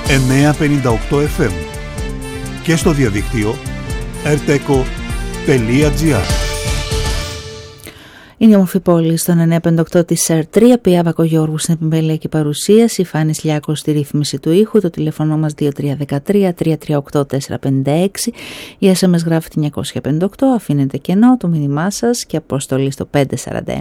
958 FM και στο διαδίκτυο rteco.gr. Είναι η όμορφη πόλη στον 958 της ΕΡΤ3. Πία Βακογιώργου στην επιμελιακή παρουσίαση. Φάνης Λιάκος στη ρύθμιση του ήχου. Το τηλέφωνο μας 2313-338-456. Η SMS γράφει 958. Αφήνετε κενό το μήνυμά σας και αποστολή στο 54160.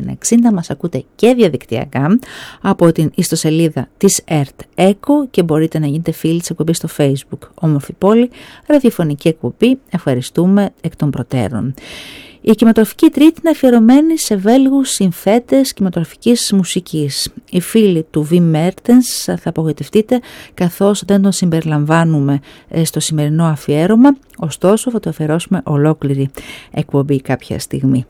Μας ακούτε και διαδικτυακά από την ιστοσελίδα της ΕΡΤ ΕΚΟ και μπορείτε να γίνετε φίλοι της εκπομπής στο Facebook. Όμορφη πόλη, ραδιοφωνική εκπομπή. Ευχαριστούμε εκ των προτέρων. Η κινηματογραφική τρίτη είναι αφιερωμένη σε Βέλγους συνθέτες κινηματογραφικής μουσικής. Οι φίλοι του Βιμ Μέρτενς θα απογοητευτείτε καθώς δεν τον συμπεριλαμβάνουμε στο σημερινό αφιέρωμα, ωστόσο θα το αφιερώσουμε ολόκληρη εκπομπή κάποια στιγμή.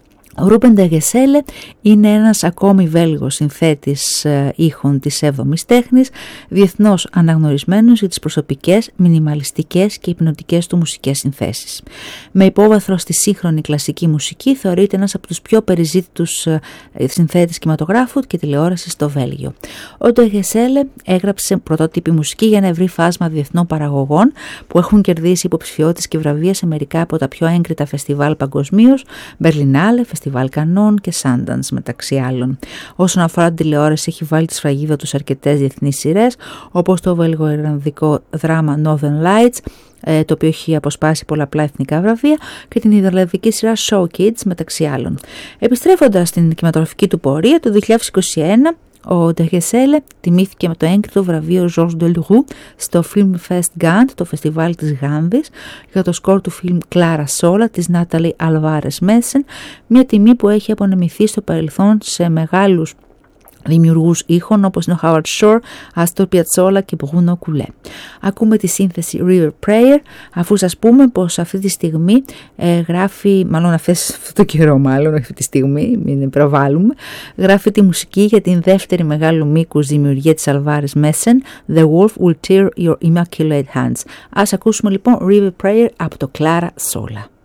Ο Ρούμπεν ντε Γεσέλε είναι ένας ακόμη Βέλγος συνθέτης ήχων της 7ης τέχνης, διεθνώς αναγνωρισμένος για τις προσωπικές, μινιμαλιστικές και υπνοτικές του μουσικές συνθέσεις. Με υπόβαθρο στη σύγχρονη κλασική μουσική θεωρείται ένας από τους πιο περιζήτητους συνθέτες κινηματογράφου και τηλεόρασης στο Βέλγιο. Ο ντε Γεσέλε έγραψε πρωτότυπη μουσική για ένα ευρύ φάσμα διεθνών παραγωγών που έχουν κερδίσει υποψηφιότητες και βραβεία σε μερικά από τα πιο έγκριτα φεστιβάλ παγκοσμίως, Μπερλινάλε, Φεστιβάλ Κανών και Sundance μεταξύ άλλων. Όσον αφορά την τηλεόραση, έχει βάλει τη σφραγίδα του σε αρκετές διεθνείς σειρές, όπως το βελγοϊρλανδικό δράμα Northern Lights, το οποίο έχει αποσπάσει πολλαπλά εθνικά βραβεία, και την ιδρυλανδική σειρά Show Kids μεταξύ άλλων. Επιστρέφοντας στην κινηματογραφική του πορεία, το 2021 ο ντε Γεσέλε τιμήθηκε με το έγκριτο βραβείο Georges Delerue στο Film Fest Gand, το φεστιβάλ της Γάνδης, για το σκορ του φιλμ Clara Sola της Νάταλι Αλβάρες Μέσεν, μια τιμή που έχει απονεμηθεί στο παρελθόν σε μεγάλους δημιουργούς ήχων όπως είναι ο Howard Shore, Astor Piazzolla και Bruno Coulet. Ακούμε τη σύνθεση River Prayer, αφού σας πούμε πως αυτή τη στιγμή γράφει, μάλλον αυτό το καιρό μάλλον, αυτή τη στιγμή, μην προβάλλουμε, γράφει τη μουσική για την δεύτερη μεγάλου μήκους δημιουργία της Αλβάρες Μέσεν, The Wolf Will Tear Your Immaculate Hands. Ας ακούσουμε λοιπόν River Prayer από το Clara Sola.